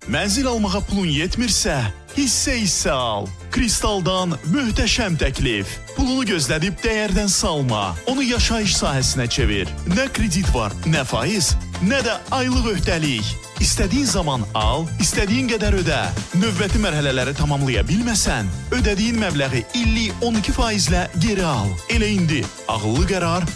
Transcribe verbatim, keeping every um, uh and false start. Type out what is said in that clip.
Mənzil almağa pulun yetmirsə, hissə-hissə al. Kristaldan möhtəşəm təklif. Pulunu gözlədib dəyərdən salma. Onu yaşayış sahəsinə çevir. Nə kredit var, nə faiz, nə də aylıq öhdəlik. İstədiyin zaman al, istədiyin qədər ödə. Növbəti mərhələləri tamamlaya bilməsən, ödədiyin məbləği illik on iki faizlə geri al. Elə indi ağıllı qərar